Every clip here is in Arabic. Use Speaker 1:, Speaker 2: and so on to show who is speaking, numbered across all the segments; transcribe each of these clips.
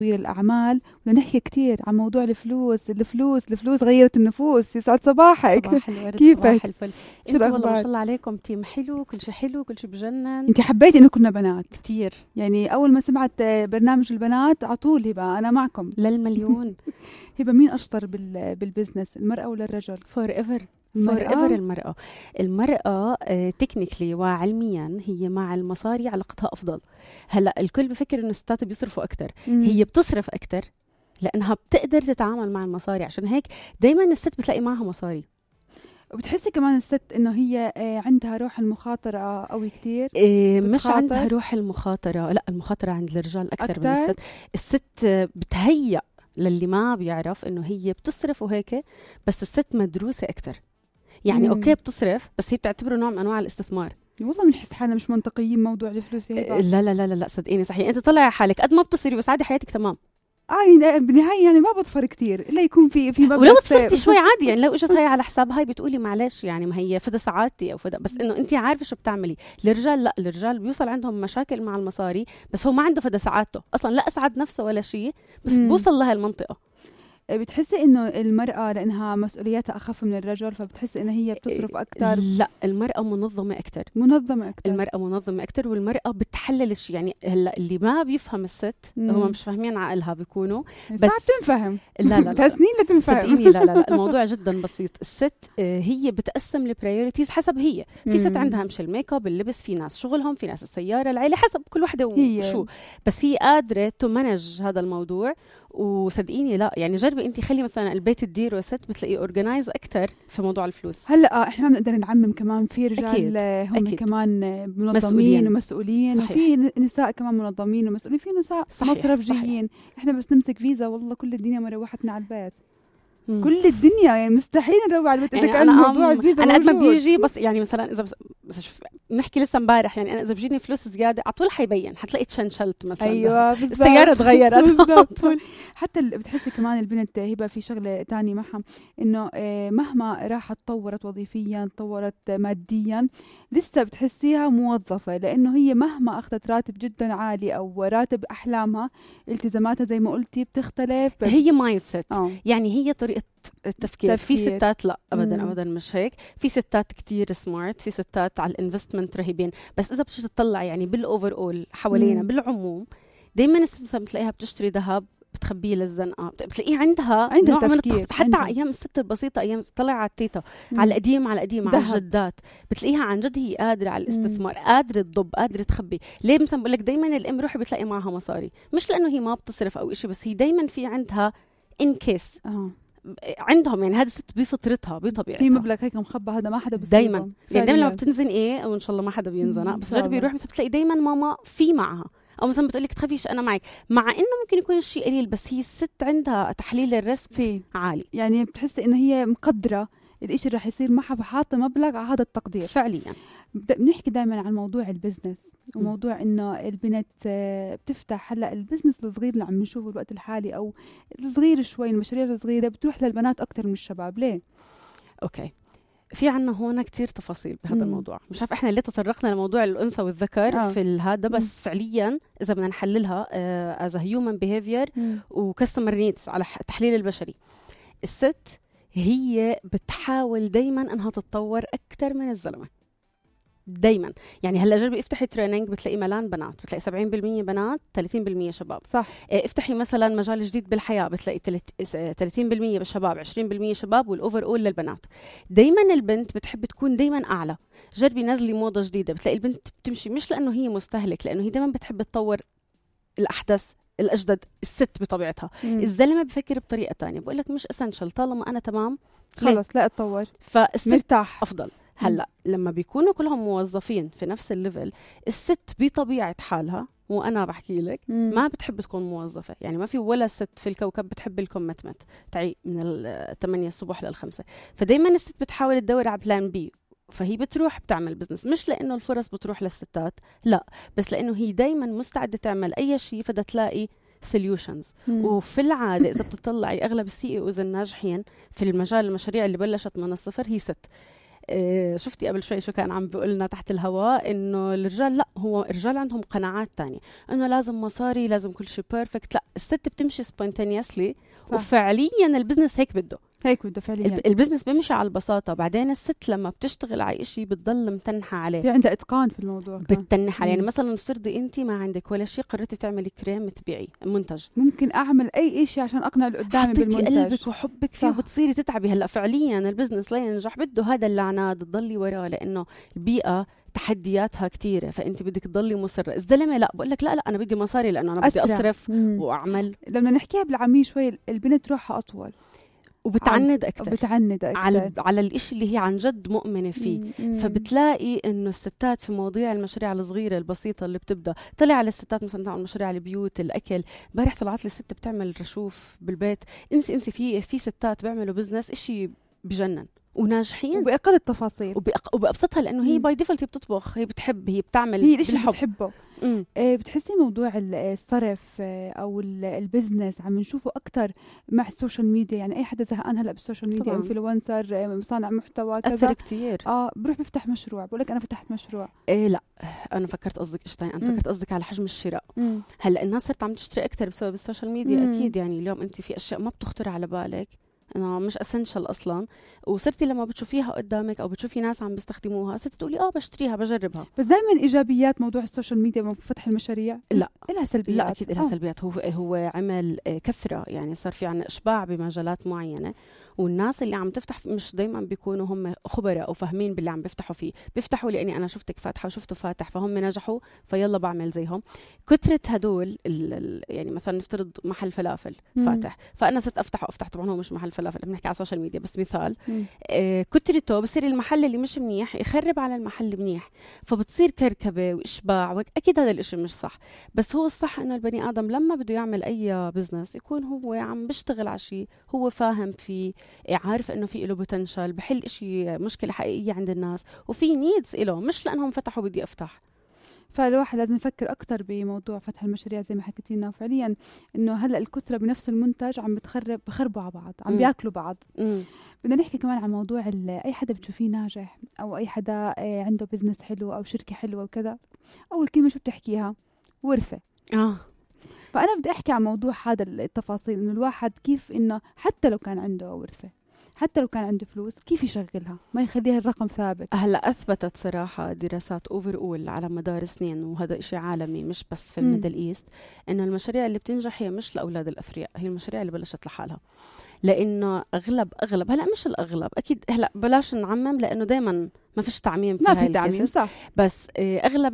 Speaker 1: الأعمال بدنا نحكي كتير عن موضوع الفلوس غيرت النفوس. يسعد صباحك.
Speaker 2: صباح الورد.
Speaker 1: كيفك؟
Speaker 2: صباح الفل.
Speaker 1: شو
Speaker 2: انتوا والله ما
Speaker 1: الأخبار؟
Speaker 2: شاء الله عليكم، تيم حلو، كل شيء حلو، كل شيء بجنن.
Speaker 1: انت حبيتي انه كنا بنات
Speaker 2: كتير
Speaker 1: يعني؟ اول ما سمعت برنامج البنات على طول هبه انا معكم.
Speaker 2: للمليون.
Speaker 1: هبه مين اشطر بالبزنس، المرأة ولا الرجل؟
Speaker 2: فور ايفر المرأة تكنيكلي وعلميا هي مع المصاري علاقتها أفضل. هلأ الكل بفكر إنه الستات بيصرفوا أكتر. هي بتصرف أكتر لأنها بتقدر تتعامل مع المصاري، عشان هيك دايما الست بتلاقي معها مصاري.
Speaker 1: وبتحسي كمان الست انه هي عندها روح المخاطرة قوي كتير؟
Speaker 2: مش عندها روح المخاطرة، لا، المخاطرة عند الرجال أكتر من الست. الست بتهيأ للي ما بيعرف انه هي بتصرف وهيك، بس الست مدروسة أكتر. يعني اوكي بتصرف، بس هي بتعتبره نوع من انواع الاستثمار.
Speaker 1: والله بنحس حالنا مش منطقيين موضوع الفلوس.
Speaker 2: لا لا لا لا صدقيني صحيح، انت طلعي حالك قد ما بتصري بس عادي حياتك تمام.
Speaker 1: بالنهاية يعني ما بضفر كتير الا يكون في
Speaker 2: ولو تصرفتي شوي عادي، يعني لو اجت هاي على حساب هاي بتقولي معلش، يعني ما هي فدا سعادتي او فدا، بس انه انت عارفه شو بتعملي. الرجال لا، الرجال بيوصل عندهم مشاكل مع المصاري، بس هو ما عنده فدا سعادته اصلا، لا اسعد نفسه ولا شيء، بس بوصل لها المنطقه.
Speaker 1: بتحسي انه المرأة لانها مسؤولياتها اخف من الرجل فبتحسي انها هي بتصرف اكثر؟
Speaker 2: لا، المرأة منظمة اكثر. المرأة منظمة اكثر، والمرأة بتحلل الشيء. يعني هلا اللي ما بيفهم الست هم مش فاهمين عقلها بيكونوا،
Speaker 1: بس تنفهم.
Speaker 2: لا
Speaker 1: سنين لتنفهم.
Speaker 2: صدقيني لا الموضوع جدا بسيط. الست هي بتقسم البرايورتيز حسب هي. في ست عندها مش الميك اب، اللبس، في ناس شغلهم، في ناس السيارة، العيلة، حسب كل وحدة وشو. بس هي قادرة تمنج هذا الموضوع. وصدقيني لا، يعني جربي انت خلي مثلا البيت تديره ست، بتلاقيه اورجنايز اكثر في موضوع الفلوس.
Speaker 1: هلا احنا بنقدر نعمم كمان، في رجال هم أكيد. كمان منظمين ومسؤولين، وفي نساء كمان منظمين ومسؤولين، في نساء مصرفجيين. احنا بس نمسك فيزا والله كل الدنيا مروحتنا على البيت. كل الدنيا يعني مستحيل نروح على البيت اذا كان موضوع الفيزا.
Speaker 2: انا قد ما بيجي، بس يعني مثلا اذا بس نحكي لسه امبارح، يعني انا اذا بيجيني فلوس زياده على طول حيبين، حتلاقي تشنشلت مثلا.
Speaker 1: ايوه
Speaker 2: السياره تغيرت
Speaker 1: بالضبط. حتى بتحسي كمان البنت هبه في شغله تانية معها، انه مهما راحت تطورت وظيفيا، تطورت ماديا، لسه بتحسيها موظفه، لانه هي مهما اخذت راتب جدا عالي او راتب احلامها، التزاماتها زي ما قلتي بتختلف.
Speaker 2: هي مايند سيت، يعني هي طريقه التفكير. في ستات لا ابدا مش هيك. في ستات كتير سمارت، في ستات على الانفستمنت رهيبين، بس اذا بتجي تطلع يعني بالاوفر اول حوالينا بالعموم، دايما الست بتلاقيها بتشتري ذهب بتخبيه للزنقه، بتلاقيه عندها نوع من حتى على ايام الست البسيطه، ايام طلع على التيتا، على القديم على الجدات، بتلاقيها عن جد هي قادره على الاستثمار، قادره تضب، قادره تخبي. ليه مثلا بقول لك دايما الام روحي بتلاقي معها مصاري، مش لانه هي ما بتصرف او شيء، بس هي دايما في عندها ان كيس عندهم، يعني هذا الست بفطرتها بطبيعتها
Speaker 1: في مبلغ هيك مخبى، هذا ما حدا بس
Speaker 2: دايما يعني دايما لما بتنزن ايه، وان شاء الله ما حدا بينزنق، بس جربي يروح مثلا بتلاقي دايما ماما في معها، او مثلا بتقول لك تخافيش انا معك، مع انه ممكن يكون الشيء قليل، بس هي الست عندها تحليل الريسك فيه عالي.
Speaker 1: يعني بتحسي انه هي مقدره الاشي رح يصير معها، فحاطه مبلغ على هذا التقدير
Speaker 2: فعليا.
Speaker 1: بنحكي دائما عن موضوع البزنس وموضوع انه البنت بتفتح. هلا البزنس الصغير اللي عم نشوفه الوقت الحالي، او الصغير شوي، المشاريع الصغيره بتروح للبنات اكثر من الشباب. ليه؟
Speaker 2: اوكي، في عنا هون كتير تفاصيل بهذا الموضوع. مش عارف احنا ليه تطرقنا لموضوع الانثى والذكر في هذا، بس فعليا اذا بدنا نحللها as a human behavior وكاستمر نيدز على التحليل البشري، الست هي بتحاول دايما انها تتطور اكثر من الزلمه دايما. يعني هلا جربي افتحي تريننج بتلاقي ملان بنات، بتلاقي 70% بنات 30% شباب.
Speaker 1: صح.
Speaker 2: افتحي مثلا مجال جديد بالحياه بتلاقي 30% بالشباب، 20% شباب، والاوفر اول للبنات. دايما البنت بتحب تكون دايما اعلى. جربي نزلي موضه جديده بتلاقي البنت بتمشي، مش لانه هي مستهلك، لانه هي دايما بتحب تطور الاحدث الاجدد. الست بطبيعتها. الزلمه بفكر بطريقه تانية، بقول لك مش اسنشل، طالما انا تمام
Speaker 1: خلص لا اتطور،
Speaker 2: مرتاح افضل. هلا لما بيكونوا كلهم موظفين في نفس الليفل، الست بطبيعه حالها، وانا بحكي لك ما بتحب تكون موظفه. يعني ما في ولا ست في الكوكب بتحب الكوميتمنت تعي من 8 الصبح ل5. فدايما الست بتحاول تدور على بلان بي، فهي بتروح بتعمل بزنس، مش لانه الفرص بتروح للستات لا، بس لانه هي دايما مستعده تعمل اي شيء فدا تلاقي سوليوشنز. وفي العاده اذا بتطلعي اغلب السي اي اوز الناجحين في المجال المشاريع اللي بلشت من الصفر هي ست. شفتي قبل شوي شو كان عم بيقولنا تحت الهواء انه الرجال لا، هو الرجال عندهم قناعات تانية انه لازم مصاري، لازم كل شيء بيرفكت. لا، الست بتمشي سبونتينيسلي، وفعليا البزنس هيك بده
Speaker 1: فعليا
Speaker 2: البزنس بيمشي على البساطة. بعدين الست لما بتشتغل على إشي بتضل متنحة عليه،
Speaker 1: في عندها إتقان في الموضوع،
Speaker 2: بتتنح عليه. يعني مثلا نفترضي أنت ما عندك ولا شيء، قررتي تعملي كريم تبيعي منتج،
Speaker 1: ممكن أعمل أي إشي عشان أقنع اللي قدامي بالمنتج،
Speaker 2: قلبك وحبك فيه وبتصيري تتعبي. هلأ فعليا البزنس لا ينجح بده هذا اللعنات تضلي وراه، لأنه البيئة تحدياتها كتيرة، فأنت بدك تضلي مصرة. الزلمة لا، بقول لك لا أنا بدي مصاري لأنه أنا بدي أصرف وأعمل.
Speaker 1: لما نحكيها بالعامية شوي، البنت روحها أطول
Speaker 2: وبتعند أكتر
Speaker 1: أكتر
Speaker 2: على الإشي اللي هي عن جد مؤمنة فيه. فبتلاقي إنه الستات في مواضيع المشاريع الصغيرة البسيطة اللي بتبدأ طلع على الستات مثلا تعمل مشاريع البيوت، الأكل. امبارح طلعت لي ست بتعمل رشوف بالبيت، انسي في ستات بيعملوا بزنس إشي بجنن وناجحين
Speaker 1: وبأقل التفاصيل
Speaker 2: وبأبسطها، لأنه هي باي ديفولت بتطبخ، هي بتحب، هي بتعمل،
Speaker 1: هي الإشي اللي بتحبه. بتحسي موضوع الصرف أو البزنس عم نشوفه أكتر مع السوشيال ميديا؟ يعني أي حدا زهقان هلا بالسوشيال ميديا، انفلونسر، مصانع محتوى كذا،
Speaker 2: أثر كتير.
Speaker 1: بروح بفتح مشروع، بقولك أنا فتحت مشروع.
Speaker 2: لا، أنا فكرت قصدك إيش تاني، أنا فكرت قصدك على حجم الشراء. هلا الناس صارت عم تشتري أكتر بسبب السوشيال ميديا. أكيد يعني اليوم أنت في أشياء ما بتخطر على بالك، أنا مش أسنشل أصلاً، وصرتي لما بتشوفيها قدامك أو بتشوفي ناس عم بيستخدموها صرتي تقولي بشتريها بجربها.
Speaker 1: بس دائما إيجابيات موضوع السوشيال ميديا وفتح المشاريع؟
Speaker 2: لا،
Speaker 1: إلها سلبيات.
Speaker 2: لا أكيد إلها سلبيات. هو عمل كثرة، يعني صار في عنا إشباع بمجالات معينة، والناس اللي عم تفتح مش دايما بيكونوا هم خبراء أو فاهمين باللي عم بيفتحوا فيه. بيفتحوا لأني أنا شفتك فاتحة وشفته فاتح فهم نجحوا فيلا بعمل زيهم. كثرة هدول يعني مثلا نفترض محل فلافل فاتح، فأنا صرت أفتح طبعا هو مش محل فلافل، بنحكي على السوشيال ميديا بس مثال. كثرته بصير المحل اللي مش منيح يخرب على المحل منيح، فبتصير كركبة وإشباع. أكيد هذا الإشي مش صح، بس هو الصح إنه البني آدم لما بده يعمل أي بزنس يكون هو عم بيشتغل على شيء هو فاهم فيه، عارف إنه في له بوتنشال، بحل إشي مشكلة حقيقية عند الناس وفي نيدز إله، مش لأنهم فتحوا بدي أفتح.
Speaker 1: فالواحد لازم يفكر أكتر بموضوع فتح المشاريع زي ما حكيتينا. فعليا إنه هلأ الكثرة بنفس المنتج عم بخربوا على بعض، عم بياكلوا بعض. بدنا نحكي كمان عن موضوع أي حدا بتشوفيه ناجح أو أي حدا عنده بزنس حلو أو شركة حلوة وكذا، أول كلمة شو بتحكيها؟ ورثة. فأنا بدي أحكي عن موضوع هذا التفاصيل، إنه الواحد كيف إنه حتى لو كان عنده ورثة، حتى لو كان عنده فلوس، كيف يشغلها ما يخليها الرقم ثابت.
Speaker 2: هلا أثبتت صراحة دراسات أوفر على مدار سنين، وهذا إشي عالمي مش بس في الميدل إيست، إنه المشاريع اللي بتنجح هي مش لأولاد الأثرياء، هي المشاريع اللي بلشت لحالها. لأنه أغلب هلا مش الأغلب أكيد، هلا بلاش نعمم لأنه دايما ما فيش تعميم في هاي
Speaker 1: تعميم صح،
Speaker 2: بس أغلب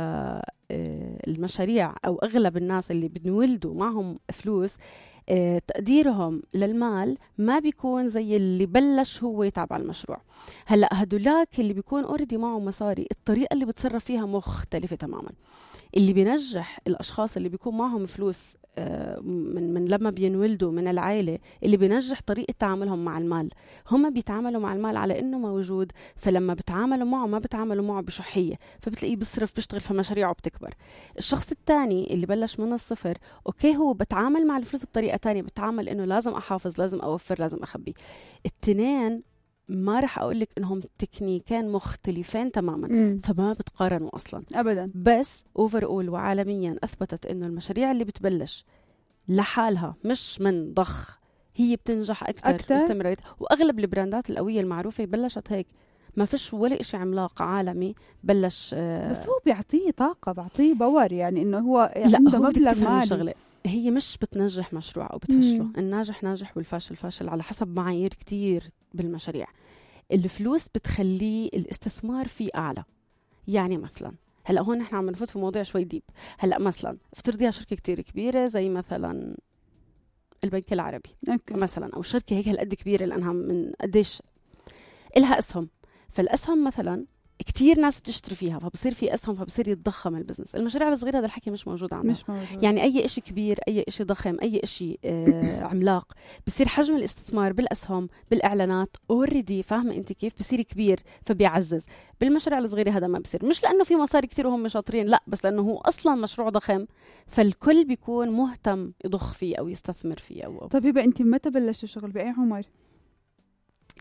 Speaker 2: المشاريع أو أغلب الناس اللي بنولدوا معهم فلوس تقديرهم للمال ما بيكون زي اللي بلش هو يتعب على المشروع. هلأ هدولاك اللي بيكون أوريدي معه مصاري، الطريقة اللي بتصرف فيها مختلفة تماما. اللي بينجح الأشخاص اللي بيكون معهم فلوس من لما بينولدوا من العائلة، اللي بينجح طريقة تعاملهم مع المال. هم بيتعاملوا مع المال على إنه موجود، فلما بتعاملوا معه ما بتعاملوا معه بشحية، فبتلاقيه بيصرف بيشتغل في مشاريعه بتكبر. الشخص الثاني اللي بلش من الصفر، أوكي هو بتعامل مع الفلوس بطريقة تانية، بتعامل إنه لازم أحافظ، لازم أوفر، لازم أخبي. التنين ما رح أقول لك إنهم تكنيكين مختلفين تماما، فما بتقارنوا أصلا
Speaker 1: أبدا.
Speaker 2: بس أوفر وعالميا أثبتت إنه المشاريع اللي بتبلش لحالها مش من ضخ هي بتنجح أكتر. واستمرت، وأغلب البراندات القوية المعروفة بلشت هيك، ما فيش ولا إشي عملاق عالمي بلش.
Speaker 1: بس هو بيعطيه طاقة، بيعطيه باور، يعني إنه هو عنده مبلغ مالي.
Speaker 2: هي مش بتنجح مشروع أو بتفشله، الناجح ناجح والفاشل فاشل على حسب معايير كتير بالمشاريع. الفلوس بتخليه الاستثمار فيه أعلى. يعني مثلا هلأ هون نحن عم نفوت في مواضيع شوي ديب. هلأ مثلا افترضيها شركة كتير كبيرة زي مثلا البنك العربي مثلا، أو شركة هيك هالقد كبيرة لأنها من قديش إلها أسهم، فالأسهم مثلا كتير ناس بتشتري فيها، فبصير في أسهم، فبصير يتضخم البزنس. المشاريع الصغيرة هذا الحكي مش موجود عندنا،
Speaker 1: مش موجود.
Speaker 2: يعني أي إشي كبير، أي إشي ضخم، أي إشي عملاق، بصير حجم الاستثمار بالأسهم بالإعلانات already، فاهمة أنت كيف بصير كبير فبيعزز. بالمشاريع الصغيرة هذا ما بصير، مش لأنه في مصاري كتير وهم شاطرين، لا، بس لأنه هو أصلا مشروع ضخم، فالكل بيكون مهتم يضخ فيه أو يستثمر فيه.
Speaker 1: طيب هبة، أنت متى بلشتي شغل؟ بأي عمر؟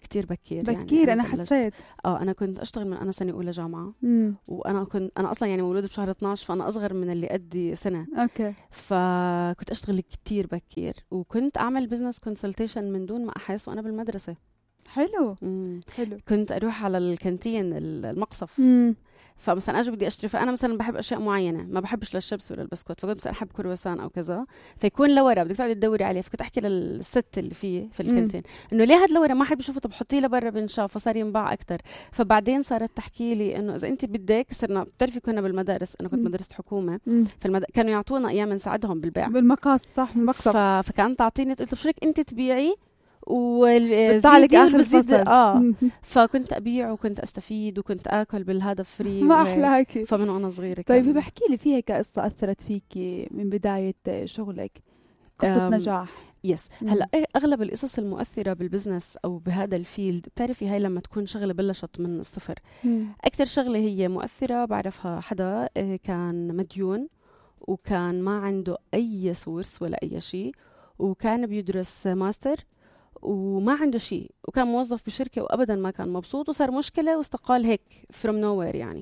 Speaker 2: كتير بكير
Speaker 1: يعني أنا حسيت
Speaker 2: أنا كنت أشتغل من أنا سنة أولى جامعة. وأنا أصلا يعني مولودة بشهر 12 فأنا أصغر من اللي قدي سنة.
Speaker 1: أوكي.
Speaker 2: فكنت أشتغل كتير بكير وكنت أعمل بزنس كونسلتيشن من دون ما أحس وأنا بالمدرسة.
Speaker 1: حلو.
Speaker 2: كنت أروح على الكانتين المقصف. فمثلا أجي بدي أشتري، فأنا مثلا بحب أشياء معينة، ما بحبش للشيبس ولا البسكوت، فكنت مثلا أحب كرواسان أو كذا، فيكون لورا بدك تقعدي تدوري عليه. فكنت أحكي للست اللي في الكانتين إنه ليه هاد لورا ما حد بيشوفه، طب حطيه لبرا بنشاف، فصار ينباع أكتر. فبعدين صارت تحكي لي إنه إذا أنت بدك، صرنا بتعرفي كنا بالمدارس، أنا كنت مدرسة حكومة، كانوا يعطونا أيام نساعدهم بالبيع
Speaker 1: بالمقاص، صح، بالمقصف.
Speaker 2: فكانت تعطيني، قلت له شو رأيك أنت تبيعي
Speaker 1: وزيدي آخر الفصل.
Speaker 2: فكنت أبيع وكنت أستفيد وكنت أكل بالهذا فري.
Speaker 1: ما أحلاكي.
Speaker 2: فمن وأنا صغيرة.
Speaker 1: طيب بحكي لي فيها قصة أثرت فيكي من بداية شغلك، قصة نجاح.
Speaker 2: يس. هلا أغلب القصص المؤثرة بالبزنس أو بهذا الفيلد بتعرفي هاي لما تكون شغلة بلشت من الصفر. أكثر شغلة هي مؤثرة بعرفها حدا كان مديون وكان ما عنده أي سورس ولا أي شيء، وكان بيدرس ماستر وما عنده شيء، وكان موظف بشركة وأبدا ما كان مبسوط، وصار مشكلة واستقال هيك from nowhere يعني.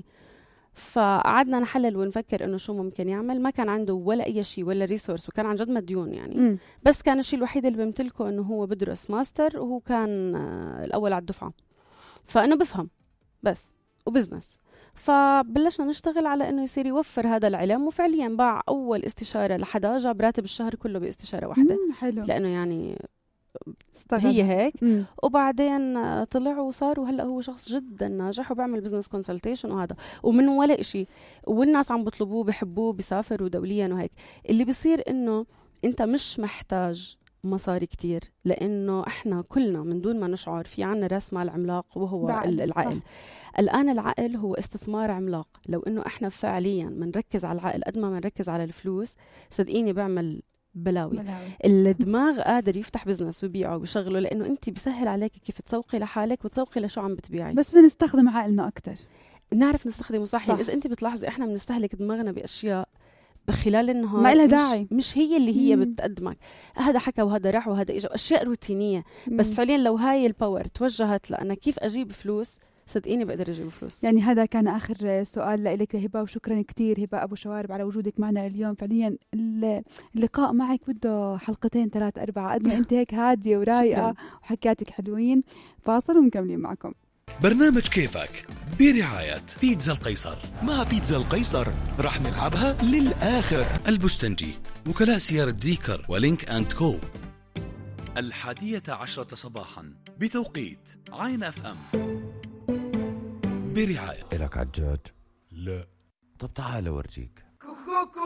Speaker 2: فقعدنا نحلل ونفكر إنه شو ممكن يعمل. ما كان عنده ولا أي شيء ولا ريسورس، وكان عن جد مديون يعني. بس كان الشيء الوحيد اللي بيمتلكه إنه هو بدرس ماستر، وهو كان الأول على الدفعة، فإنه بفهم بس وبزنس. فبلشنا نشتغل على إنه يصير يوفر هذا العلم، وفعليا باع أول استشارة لحدا، جاب راتب الشهر كله باستشارة واحدة.
Speaker 1: حلو.
Speaker 2: لأنه يعني هي هيك. وبعدين طلع وصار، وهلأ هو شخص جدا ناجح وبعمل بزنس كونسلتيشن وهذا، ومن ولا إشي، والناس عم بطلبوه، بحبوه، بيسافر ودوليا وهيك. اللي بيصير إنه أنت مش محتاج مصاري كتير، لأنه إحنا كلنا من دون ما نشعر في عنا راس مال عملاق وهو العقل. الآن العقل هو استثمار عملاق. لو إنه إحنا فعليا منركز على العقل قد ما منركز على الفلوس، صدقيني بعمل بلاوي. الدماغ قادر يفتح بزنس ويبيعه ويشغله، لأنه أنت بيسهل عليك كيف تسوقي لحالك وتسوقي لشو عم بتبيعي.
Speaker 1: بس بنستخدم عقلنا أكتر،
Speaker 2: نعرف نستخدمه صح. إذا أنت بتلاحظي إحنا بنستهلك دماغنا بأشياء بخلال النهار
Speaker 1: ما لها داعي،
Speaker 2: مش هي اللي هي بتقدمك. هذا حكى وهذا راح وهذا إجا، أشياء روتينية. بس فعليا لو هاي الباور توجهت لأنا كيف أجيب فلوس، صدقيني بقدر أجيب فلوس.
Speaker 1: يعني هذا كان آخر سؤال لك هبة، وشكرا كتير هبة أبو شوارب على وجودك معنا اليوم. فعليا اللقاء معك بده حلقتين 3 4، قد ما أنت هيك هادية ورايقة وحكياتك حلوين. فاصل ومكملين معكم.
Speaker 3: برنامج كيفك برعاية بيتزا القيصر. مع بيتزا القيصر رح نلعبها للآخر. البستنجي، وكلاء سيارة زيكر ولينك أند كو. 11:10 صباحا بتوقيت عين FM. برعاية.
Speaker 4: إلك عجاج؟
Speaker 3: لا.
Speaker 4: طب تعال أورجيك.